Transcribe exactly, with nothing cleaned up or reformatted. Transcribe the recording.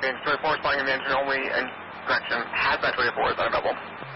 Copy, Story four, spotting in the engine only, and correction, hazmat Story four is unavailable.